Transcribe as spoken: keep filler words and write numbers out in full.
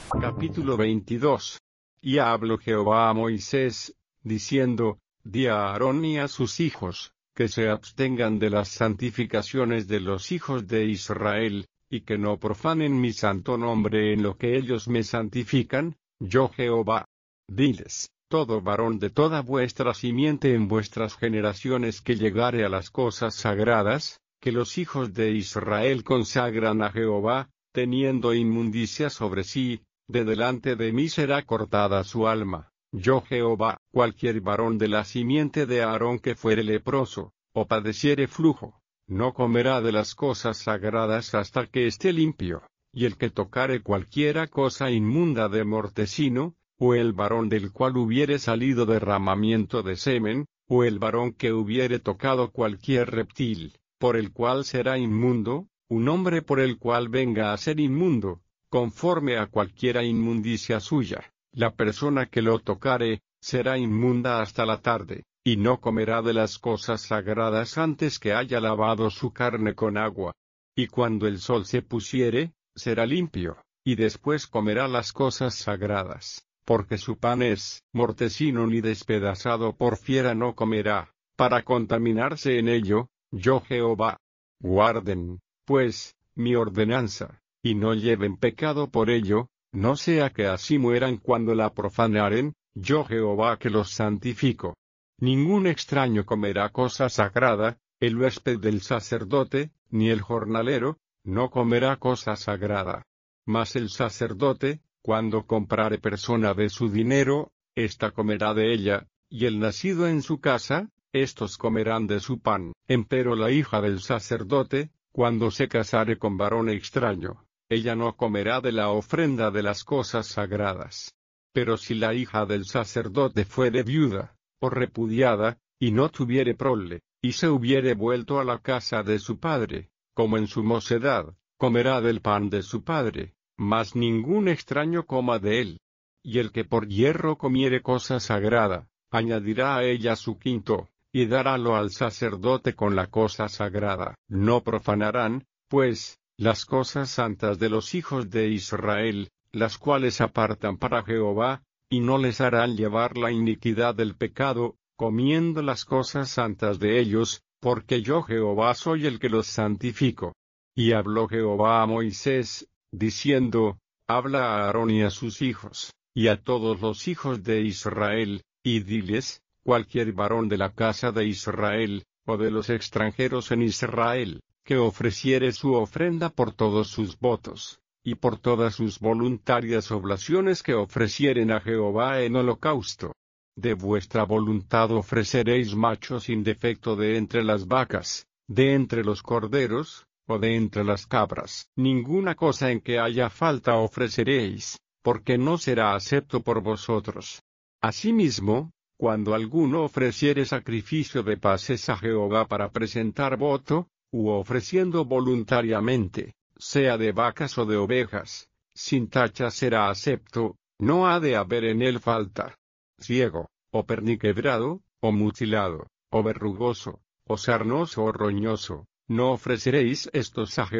Capítulo veintidós. Y habló Jehová a Moisés, diciendo, Di a Aarón y a sus hijos, que se abstengan de las santificaciones de los hijos de Israel, y que no profanen mi santo nombre en lo que ellos me santifican, yo Jehová. Diles, todo varón de toda vuestra simiente en vuestras generaciones que llegare a las cosas sagradas, que los hijos de Israel consagran a Jehová, teniendo inmundicia sobre sí, de delante de mí será cortada su alma. Yo Jehová, cualquier varón de la simiente de Aarón que fuere leproso, o padeciere flujo, no comerá de las cosas sagradas hasta que esté limpio, y el que tocare cualquiera cosa inmunda de mortecino, o el varón del cual hubiere salido derramamiento de semen, o el varón que hubiere tocado cualquier reptil, por el cual será inmundo, un hombre por el cual venga a ser inmundo, conforme a cualquiera inmundicia suya, la persona que lo tocare, será inmunda hasta la tarde, y no comerá de las cosas sagradas antes que haya lavado su carne con agua. Y cuando el sol se pusiere, será limpio, y después comerá las cosas sagradas, porque su pan es mortecino ni despedazado por fiera no comerá, para contaminarse en ello, yo Jehová. Guarden, pues, mi ordenanza, y no lleven pecado por ello, no sea que así mueran cuando la profanaren, yo Jehová que los santifico. Ningún extraño comerá cosa sagrada, el huésped del sacerdote, ni el jornalero, no comerá cosa sagrada. Mas el sacerdote, cuando comprare persona de su dinero, ésta comerá de ella, y el nacido en su casa, estos comerán de su pan. Empero la hija del sacerdote, cuando se casare con varón extraño, ella no comerá de la ofrenda de las cosas sagradas. Pero si la hija del sacerdote fuere viuda, o repudiada, y no tuviere prole, y se hubiere vuelto a la casa de su padre, como en su mocedad, comerá del pan de su padre, mas ningún extraño coma de él. Y el que por hierro comiere cosa sagrada, añadirá a ella su quinto, y darálo al sacerdote con la cosa sagrada. No profanarán, pues, las cosas santas de los hijos de Israel, las cuales apartan para Jehová, y no les harán llevar la iniquidad del pecado, comiendo las cosas santas de ellos, porque yo Jehová soy el que los santifico. Y habló Jehová a Moisés, diciendo, Habla a Aarón y a sus hijos, y a todos los hijos de Israel, y diles, cualquier varón de la casa de Israel, o de los extranjeros en Israel, que ofreciere su ofrenda por todos sus votos, y por todas sus voluntarias oblaciones que ofrecieren a Jehová en holocausto. De vuestra voluntad ofreceréis machos sin defecto de entre las vacas, de entre los corderos, o de entre las cabras. Ninguna cosa en que haya falta ofreceréis, porque no será acepto por vosotros. Asimismo, cuando alguno ofreciere sacrificio de paces a Jehová para presentar voto, u ofreciendo voluntariamente, sea de vacas o de ovejas, sin tacha será acepto, no ha de haber en él falta. Ciego, o perniquebrado, o mutilado, o verrugoso, o sarnoso o roñoso, no ofreceréis estos a Jehová.